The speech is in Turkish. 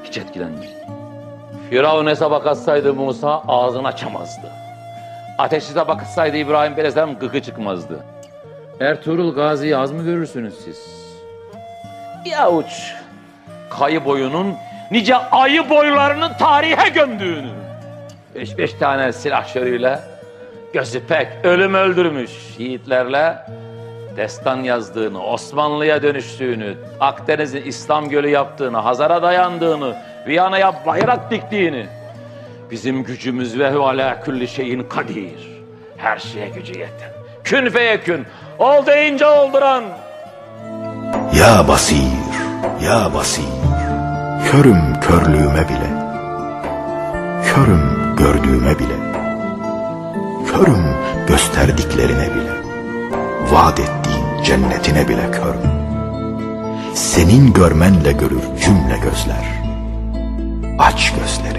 hiç etkilenmedi. Firavun hesaba katsaydı Musa ağzını açamazdı. Ateşi tabak atsaydı İbrahim Belez'den gıkı çıkmazdı. Ertuğrul Gazi'yi az mı görürsünüz siz? Bir avuç kayı boyunun nice ayı boylarının tarihe gömdüğünü, 5 tane silahşörüyle gözü pek ölüm öldürmüş yiğitlerle destan yazdığını, Osmanlı'ya dönüştüğünü, Akdeniz'in İslam Gölü yaptığını, Hazar'a dayandığını, Viyana'ya bayrak diktiğini, bizim gücümüz ve ala külli şeyin kadir, her şeye gücü yeten, kün feyekün, ol deyince olduran. Ya basir, ya basir, körüm körlüğüme bile, körüm gördüğüme bile, körüm gösterdiklerine bile, vaat ettiğin cennetine bile körüm. Senin görmenle görür cümle gözler, aç gözleri.